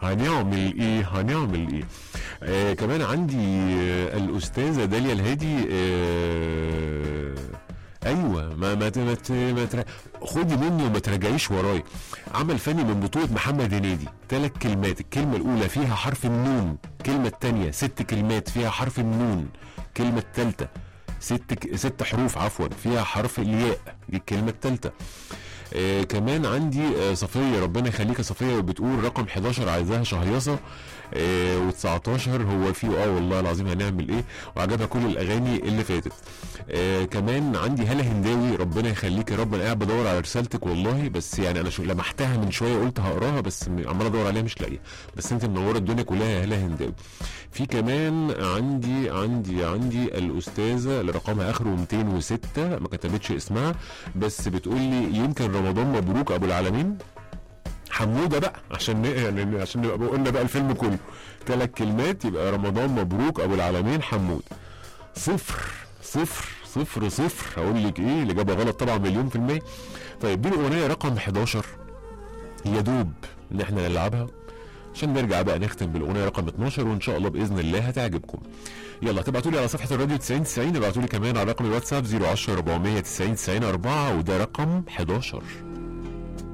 هنعمل ايه هنعمل ايه. كمان عندي الاستاذه داليا الهادي. ايوه خدي مني وما تراجعيش وراي. عمل فني من بطوله محمد هنيدي، 3 كلمات، الكلمه الاولى فيها حرف النون، الكلمه الثانيه 6 كلمات فيها حرف النون، الكلمه الثالثه 6 حروف عفوا فيها حرف الياء، دي الكلمه الثالثه. كمان عندي صفيه، ربنا يخليك يا صفيه، وبتقول رقم 11 عايزاها شهيصه، و19 هو في والله العظيم هنعمل ايه، وعجبها كل الاغاني اللي فاتت. كمان عندي هلا هنداوي، ربنا يخليك يا رب، انا قاعد بدور على رسالتك والله، بس يعني انا لمحتها من شويه قلت هقراها بس عمال ادور عليها مش لاقيها، بس انت منوره الدنيا كلها يا هلا هنداوي. في كمان عندي الاستاذه اللي رقمها اخره 206 ما كتبتش اسمها، بس بتقول لي يمكن رمضان مبروك ابو العالمين حموده بقى، عشان نبقى قلنا بقى الفيلم كله 3 كلمات، يبقى رمضان مبروك ابو العالمين حمود. 0 هقول لك ايه اللي جابها غلط طبعا مليون%. طيب دي الاغنيه رقم 11 يا دوب ان احنا نلعبها عشان نرجع بقى نختم بالاغنيه رقم 12، وان شاء الله باذن الله هتعجبكم. يلا تبعتوا لي على صفحه الراديو 9090، ابعتوا لي كمان على رقم الواتساب 010 490 90 4، وده رقم 11.